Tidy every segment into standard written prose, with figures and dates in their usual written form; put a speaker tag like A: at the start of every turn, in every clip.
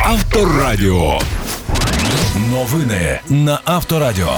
A: Авторадіо. Новини на Авторадіо.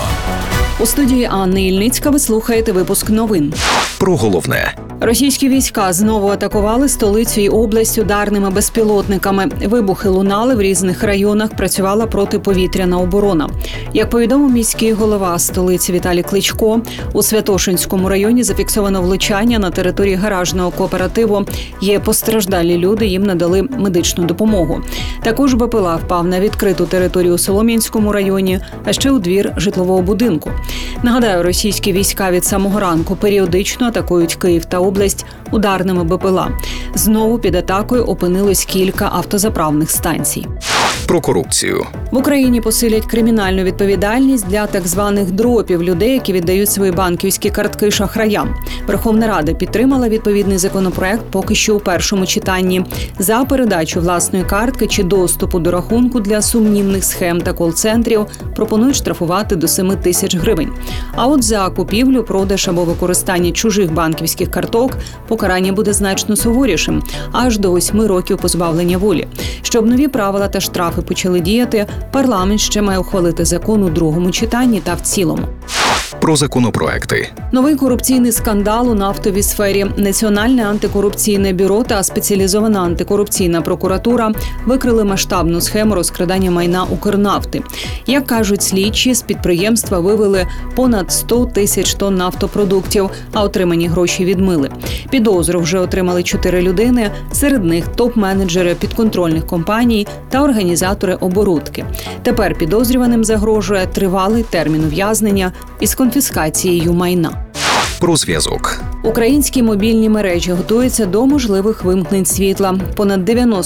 B: У студії Анни Ільницька ви слухаєте випуск новин.
C: Про головне.
B: Російські війська знову атакували столицю і область ударними безпілотниками. Вибухи лунали в різних районах, працювала протиповітряна оборона. Як повідомив міський голова столиці Віталій Кличко, у Святошинському районі зафіксовано влучання на території гаражного кооперативу. Є постраждалі люди, їм надали медичну допомогу. Також БПЛА впав на відкриту територію у Солом'янському районі, а ще у двір житлового будинку. Нагадаю, російські війська від самого ранку періодично атакують Київ та область ударними БПЛА. Знову під атакою опинилось кілька автозаправних станцій.
C: Про корупцію.
B: В Україні посилять кримінальну відповідальність для так званих дропів – людей, які віддають свої банківські картки шахраям. Верховна Рада підтримала відповідний законопроект поки що у першому читанні. За передачу власної картки чи доступу до рахунку для сумнівних схем та кол-центрів пропонують штрафувати до 7 тисяч гривень. А от за купівлю, продаж або використання чужих банківських карток покарання буде значно суворішим – аж до 8 років позбавлення волі. Щоб нові правила та штрафи почали діяти, парламент ще має ухвалити закон у другому читанні та в цілому.
C: Про законопроекти.
B: Новий корупційний скандал у нафтовій сфері. Національне антикорупційне бюро та спеціалізована антикорупційна прокуратура викрили масштабну схему розкрадання майна Укрнафти. Як кажуть слідчі, з підприємства вивели понад 100 тисяч тонн нафтопродуктів, а отримані гроші відмили. Підозру вже отримали 4 людини, серед них топ-менеджери підконтрольних компаній та організатори оборудки. Тепер підозрюваним загрожує тривалий термін ув'язнення із конфіскацією майна.
C: Про зв'язок.
B: Українські мобільні мережі готуються до можливих вимкнень світла. Понад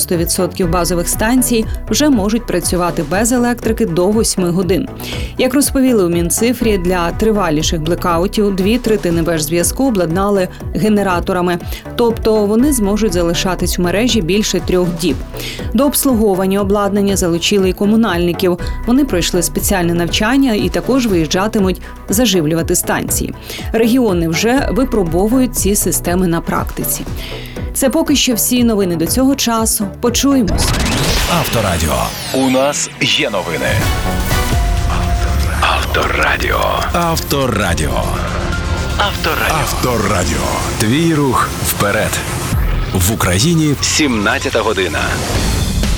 B: 90% базових станцій вже можуть працювати без електрики до 8 годин. Як розповіли у Мінцифрі, для триваліших блекаутів 2/3 вежзв'язку обладнали генераторами. Тобто вони зможуть залишатись у мережі більше 3 діб. До обслуговування обладнання залучили й комунальників. Вони пройшли спеціальне навчання і також виїжджатимуть заживлювати станції. Регіони вже випробовують ці системи на практиці. Це поки що всі новини до цього часу. Почуємось.
A: Авторадіо. У нас є новини. Авторадіо. Авторадіо. Авторадіо. Авторадіо. Твій рух вперед. В Україні 17 година.